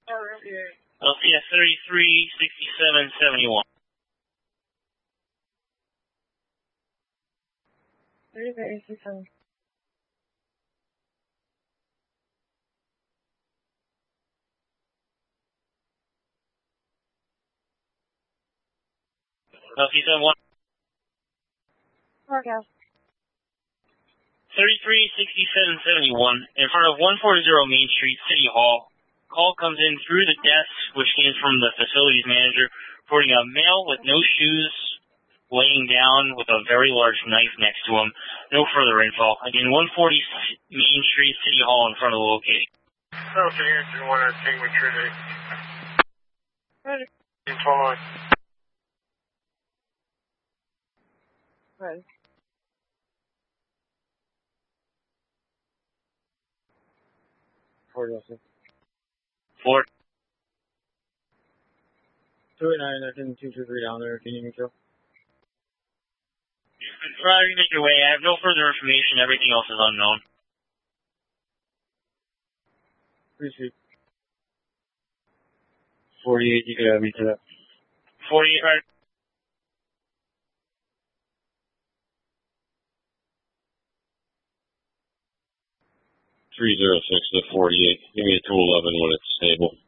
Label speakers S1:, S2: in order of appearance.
S1: Althea 336771.
S2: 3367.
S1: Althea 71.
S2: Forecast.
S1: 336771 in front of 140 Main Street, City Hall. Call comes in through the desk, which came from the facilities manager, reporting a male with no shoes laying down with a very large knife next to him. No further info. Again, 140 Main Street, City Hall in front of the location.
S3: Okay, engine 1 team with Trinity.
S2: Ready.
S3: In 12
S2: Ready.
S4: Ford Wilson.
S1: Ford.
S4: 289, there's 223 down there. Can you control?
S1: Roger, you make your way. I have no further information. Everything else is unknown.
S4: Appreciate 48, you can have me to that.
S1: 48, right?
S4: 306 to 48. Give me a 211 when it's stable.